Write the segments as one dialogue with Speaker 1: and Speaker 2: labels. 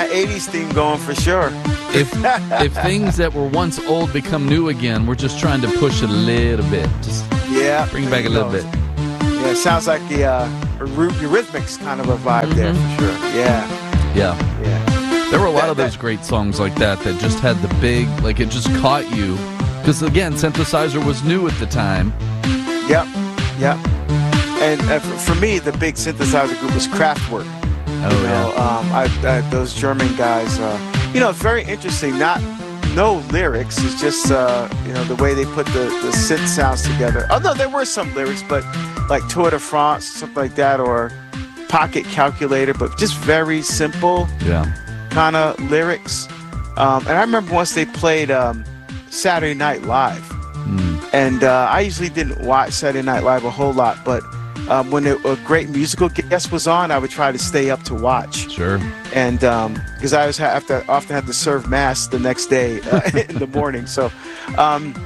Speaker 1: that 80s theme going for sure.
Speaker 2: If things that were once old become new again, we're just trying to push it a little bit. Just bring it back a little bit.
Speaker 1: Yeah, it sounds like the Eurythmics kind of a vibe there for sure.
Speaker 2: Yeah. There were a lot of those great songs like that just had the big, like it just caught you. Because again, synthesizer was new at the time.
Speaker 1: Yep. And for me, the big synthesizer group was Kraftwerk. Those German guys. It's very interesting. No lyrics. It's just the way they put the synth sounds together. Although there were some lyrics, but like Tour de France, something like that, or Pocket Calculator, but just very simple kind of lyrics. And I remember once they played Saturday Night Live, and I usually didn't watch Saturday Night Live a whole lot, but when a great musical guest was on, I would try to stay up to watch.
Speaker 2: Sure.
Speaker 1: And because I often had to serve mass the next day in the morning. So, and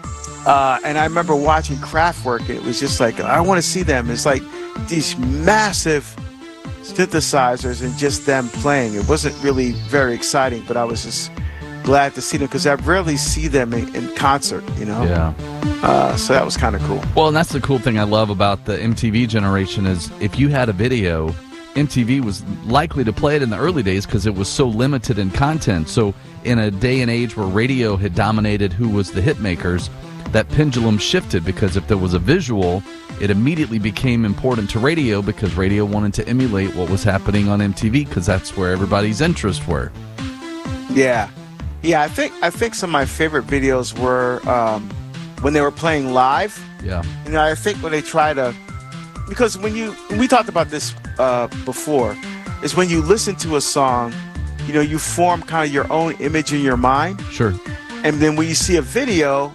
Speaker 1: I remember watching Kraftwerk, and it was just like, I want to see them. It's like these massive synthesizers and just them playing. It wasn't really very exciting, but I was just glad to see them because I rarely see them in concert,
Speaker 2: Yeah.
Speaker 1: So that was kind of cool.
Speaker 2: Well, and that's the cool thing I love about the MTV generation is if you had a video, MTV was likely to play it in the early days because it was so limited in content. So in a day and age where radio had dominated who was the hit makers, that pendulum shifted because if there was a visual, it immediately became important to radio because radio wanted to emulate what was happening on MTV because that's where everybody's interests were.
Speaker 1: Yeah. I think some of my favorite videos were when they were playing live.
Speaker 2: Yeah.
Speaker 1: I think when they try to, because we talked about this before, is when you listen to a song, you form kind of your own image in your mind.
Speaker 2: Sure.
Speaker 1: And then when you see a video,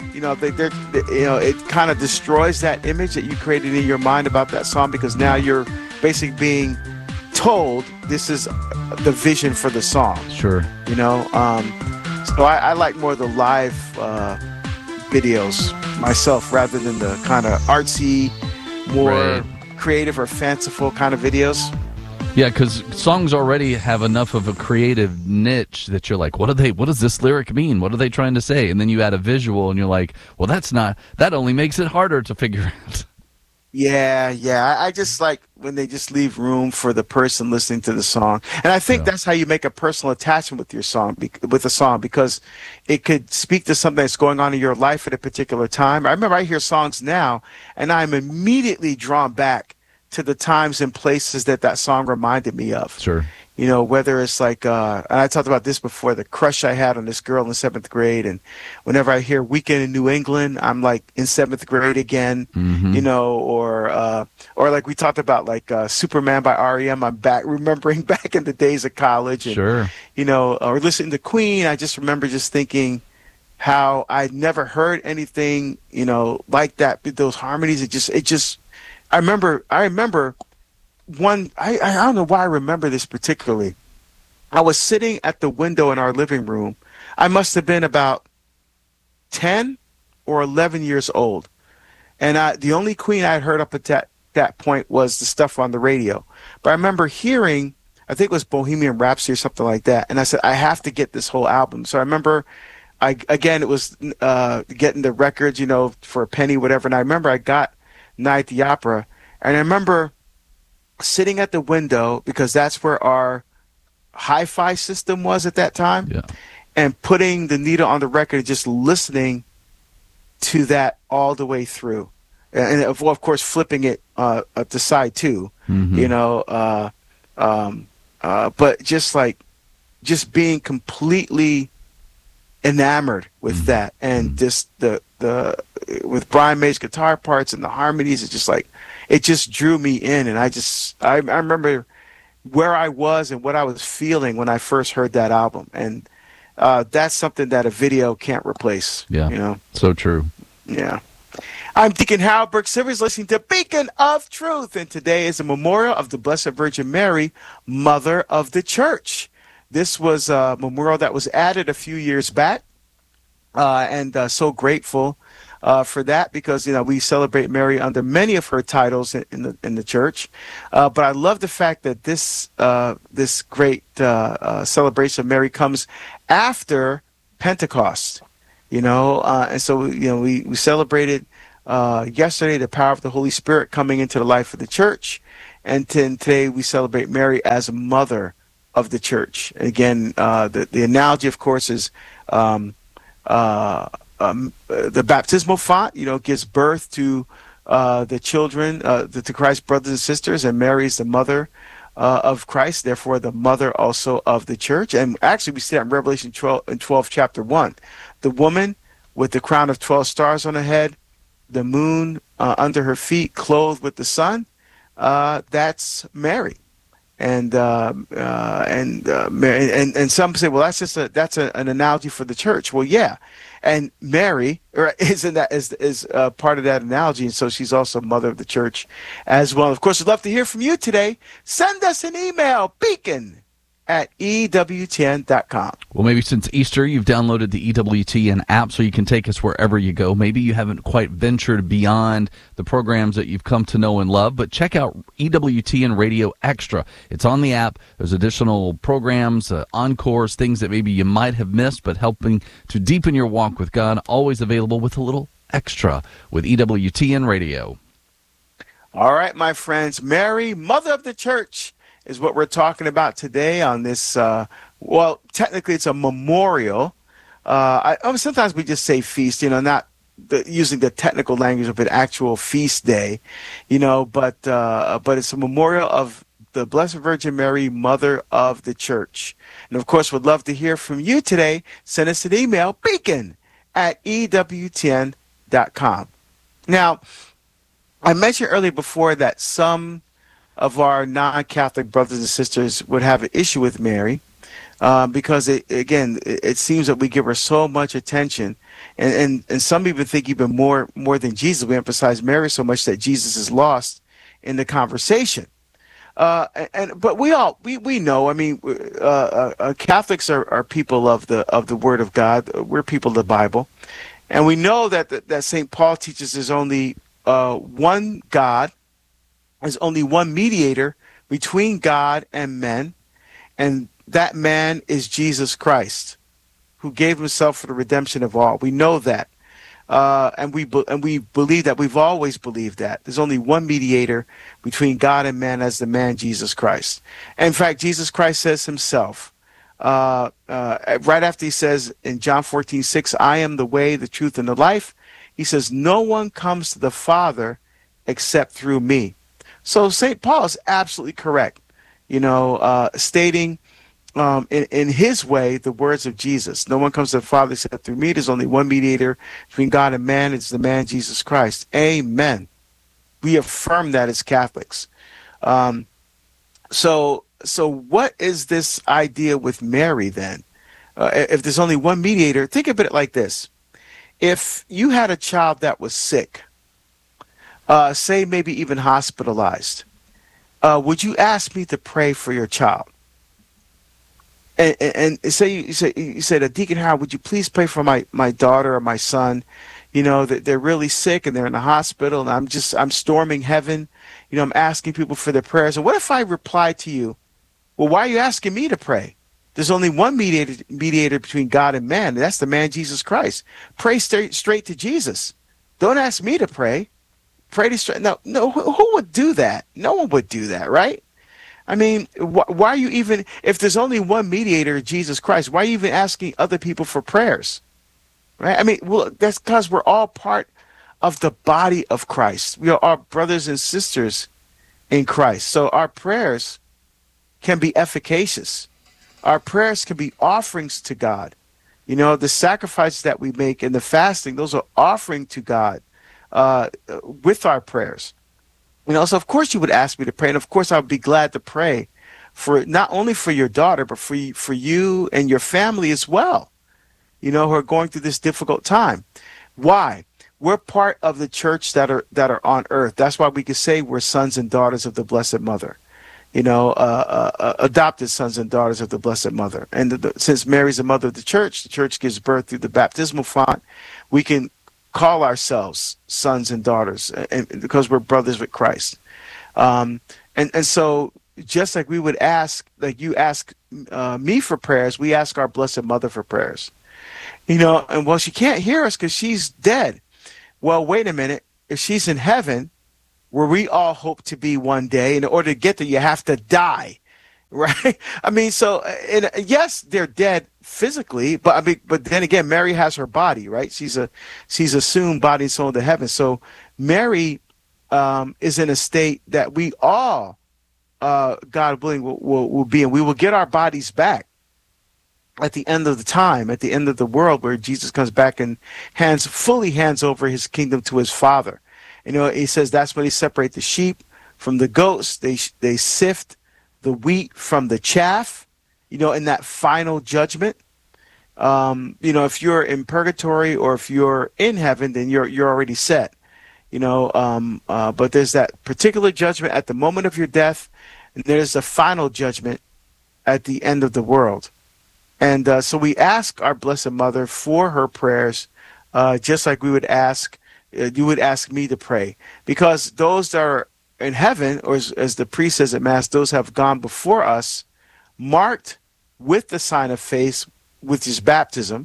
Speaker 1: it kind of destroys that image that you created in your mind about that song because now you're basically being told this is the vision for the song.
Speaker 2: Sure.
Speaker 1: So I like more the live videos myself rather than the kind of artsy, more creative or fanciful kind of videos.
Speaker 2: Yeah, because songs already have enough of a creative niche that you're like, what does this lyric mean? What are they trying to say? And then you add a visual and you're like, well, that only makes it harder to figure out.
Speaker 1: Yeah. I just like when they just leave room for the person listening to the song. And I think that's how you make a personal attachment with your song, with a song, because it could speak to something that's going on in your life at a particular time. I remember I hear songs now and I'm immediately drawn back to the times and places that song reminded me of.
Speaker 2: Sure.
Speaker 1: Whether it's like, and I talked about this before, the crush I had on this girl in 7th grade. And whenever I hear Weekend in New England, I'm like in 7th grade again, or like we talked about, like Superman by R.E.M. I'm remembering back in the days of college. And,
Speaker 2: sure.
Speaker 1: Or listening to Queen, I just remember just thinking how I'd never heard anything, like that. Those harmonies, I remember one, I don't know why I remember this particularly. I was sitting at the window in our living room. I must have been about 10 or 11 years old. And the only Queen I had heard up at that point was the stuff on the radio. But I remember hearing, I think it was Bohemian Rhapsody or something like that. And I said, I have to get this whole album. So I remember, it was getting the records, for a penny, whatever. And I remember I got Night at the Opera. And I remember sitting at the window because that's where our hi-fi system was at that time, and putting the needle on the record and just listening to that all the way through, and of course flipping it up to side two, but just being completely enamored with that, and just the with Brian May's guitar parts and the harmonies, it's just like it just drew me in, and I remember where I was and what I was feeling when I first heard that album, and that's something that a video can't replace.
Speaker 2: Yeah, so true.
Speaker 1: Yeah. I'm Deacon Harold Burke Silvers, listening to Beacon of Truth, and today is a memorial of the Blessed Virgin Mary, Mother of the Church. This was a memorial that was added a few years back, and so grateful for that, because we celebrate Mary under many of her titles in the church. But I love the fact that this great celebration of Mary comes after Pentecost. And so we celebrated yesterday the power of the Holy Spirit coming into the life of the church, and today we celebrate Mary as a mother of the church. Again, the analogy, of course, is the baptismal font, gives birth to the children, to Christ's brothers and sisters, and Mary is the mother of Christ, therefore the mother also of the church. And actually, we see that in Revelation 12, chapter 1. The woman with the crown of 12 stars on her head, the moon under her feet, clothed with the sun, that's Mary. And some say, well, that's an analogy for the church. Well, yeah, and Mary is part of that analogy, and so she's also mother of the church as well. Of course, we'd love to hear from you today. Send us an email, beacon@ewtn.com.
Speaker 2: Well, maybe since Easter, you've downloaded the EWTN app so you can take us wherever you go. Maybe you haven't quite ventured beyond the programs that you've come to know and love, but check out EWTN Radio Extra. It's on the app. There's additional programs, encores, things that maybe you might have missed, but helping to deepen your walk with God, always available with a little extra with EWTN Radio.
Speaker 1: All right, my friends, Mary, mother of the church, is what we're talking about today on this, well, technically it's a memorial. Sometimes we just say feast, not using the technical language of an actual feast day, but it's a memorial of the Blessed Virgin Mary, mother of the church. And of course, we'd love to hear from you today. Send us an email, beacon@ewtn.com. Now, I mentioned earlier before that some of our non-Catholic brothers and sisters would have an issue with Mary because, it seems that we give her so much attention. And some even think even more than Jesus. We emphasize Mary so much that Jesus is lost in the conversation. But we know. I mean, Catholics are people of the Word of God. We're people of the Bible, and we know that St. Paul teaches there's only one God. There's only one mediator between God and men, and that man is Jesus Christ, who gave himself for the redemption of all. We know that, and we believe that. We've always believed that. There's only one mediator between God and man, as the man Jesus Christ. And in fact, Jesus Christ says himself, right after he says in John 14:6, I am the way, the truth, and the life, he says, no one comes to the Father except through me. So St. Paul is absolutely correct, stating in his way the words of Jesus. No one comes to the Father except through me. There's only one mediator between God and man. It's the man Jesus Christ. Amen. We affirm that as Catholics. So what is this idea with Mary then? If there's only one mediator, think of it like this. If you had a child that was sick, say maybe even hospitalized, would you ask me to pray for your child? And say you said, Deacon Howard, would you please pray for my daughter or my son? That they're really sick and they're in the hospital, and I'm storming heaven. I'm asking people for their prayers. And what if I reply to you, well, why are you asking me to pray? There's only one mediator between God and man, and that's the man Jesus Christ. Pray straight to Jesus. Don't ask me to pray. Pray to straight. No. Who would do that? No one would do that, right? I mean, why are you even? If there's only one mediator, Jesus Christ, why are you even asking other people for prayers? Right? I mean, well, that's because we're all part of the body of Christ. We are all brothers and sisters in Christ. So our prayers can be efficacious. Our prayers can be offerings to God. The sacrifices that we make and the fasting, those are offering to God with our prayers. So of course you would ask me to pray, and of course I would be glad to pray for not only for your daughter, but for you and your family as well, who are going through this difficult time. Why? We're part of the church that are on earth. That's why we can say we're sons and daughters of the Blessed Mother. Adopted sons and daughters of the Blessed Mother. And since Mary's the mother of the church gives birth through the baptismal font, we can call ourselves sons and daughters, and because we're brothers with Christ. And so just like we would ask, like you ask me for prayers, we ask our Blessed Mother for prayers. And well, she can't hear us because she's dead. Well, wait a minute. If she's in heaven, where we all hope to be one day, in order to get there, you have to die, right? I mean, so yes, they're dead physically, but then again, Mary has her body, right? She's assumed body and soul into heaven. So Mary is in a state that we all, God willing, will be, and we will get our bodies back at the end of the time, at the end of the world, where Jesus comes back and fully hands over his kingdom to his Father. He says that's when he separates the sheep from the goats. They sift the wheat from the chaff, in that final judgment. If you're in purgatory or if you're in heaven, then you're already set. But there's that particular judgment at the moment of your death, and there's a final judgment at the end of the world. And so we ask our Blessed Mother for her prayers, just like we would ask, you would ask me to pray, because those that are in heaven, or as the priest says at Mass, those have gone before us, marked with the sign of faith, which is baptism.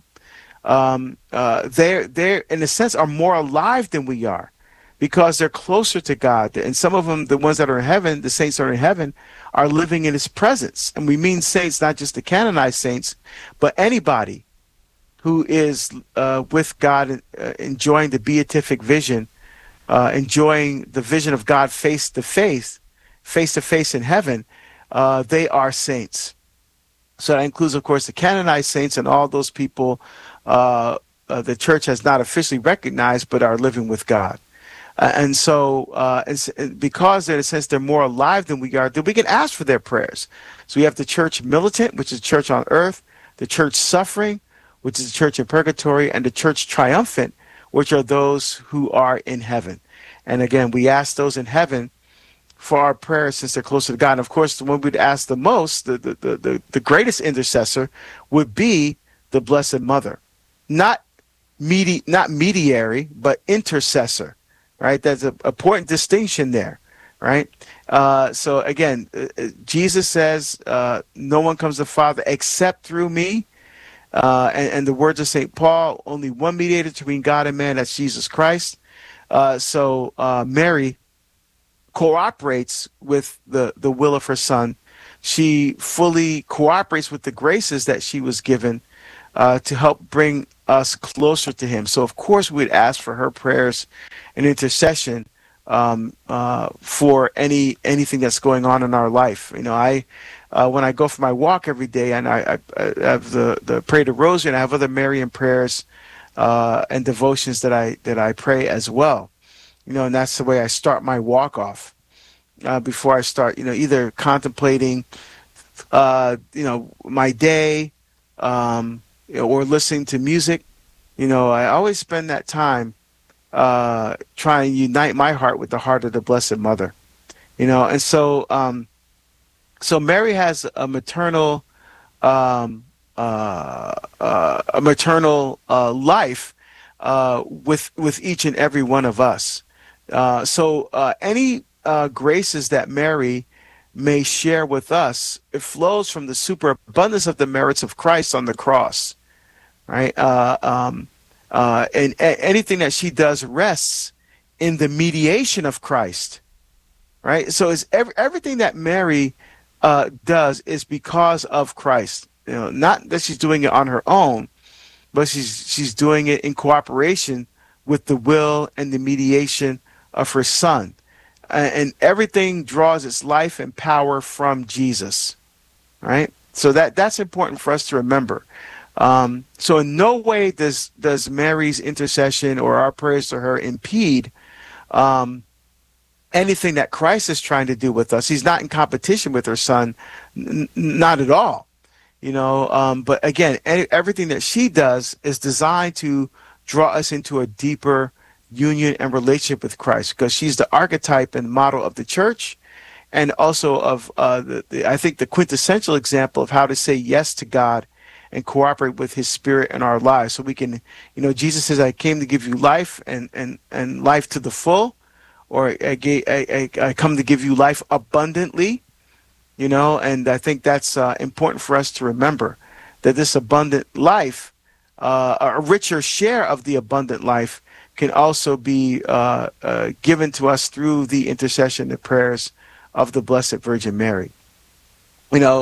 Speaker 1: They're in a sense are more alive than we are, because they're closer to God. And some of them, the ones that are in heaven, the saints that are in heaven, are living in his presence. And we mean saints, not just the canonized saints, but anybody who is with God, enjoying the beatific vision, enjoying the vision of God face to face in heaven. They are saints. So that includes, of course, the canonized saints and all those people the church has not officially recognized, but are living with God. And because in a sense they're more alive than we are, then we can ask for their prayers. So we have the church militant, which is the church on earth, the church suffering, which is the church in purgatory, and the church triumphant, which are those who are in heaven. And again, we ask those in heaven for our prayers since they're closer to God. And of course, the one we'd ask the most, the greatest intercessor, would be the Blessed Mother. Not mediary, but intercessor. Right, there's an important distinction there, right? So again, Jesus says, "No one comes to the Father except through me." And the words of St. Paul, only one mediator between God and man, that's Jesus Christ. So Mary cooperates with the will of her Son. She fully cooperates with the graces that she was given to help bring us closer to him. So of course we'd ask for her prayers and intercession for anything that's going on in our life. When I go for my walk every day, and I have the pray the rosary, and I have other Marian prayers and devotions that I pray as well. And that's the way I start my walk off before I start. Either contemplating my day, or listening to music. I always spend that time trying to unite my heart with the heart of the Blessed Mother. And so Mary has a maternal life with each and every one of us. So any graces that Mary may share with us, it flows from the superabundance of the merits of Christ on the cross, right? And anything that she does rests in the mediation of Christ, right? So it's everything that Mary does is because of Christ. Not that she's doing it on her own, but she's doing it in cooperation with the will and the mediation of her Son. And everything draws its life and power from Jesus, right? So that's important for us to remember. So in no way does Mary's intercession or our prayers to her impede anything that Christ is trying to do with us. He's not in competition with her Son, not at all. But again, everything that she does is designed to draw us into a deeper union and relationship with Christ, because she's the archetype and model of the church, and also of I think the quintessential example of how to say yes to God and cooperate with his spirit in our lives so we can, Jesus says, I came to give you life and life to the full, or I come to give you life abundantly, and I think that's important for us to remember that this abundant life, a richer share of the abundant life, can also be given to us through the intercession and prayers of the Blessed Virgin Mary.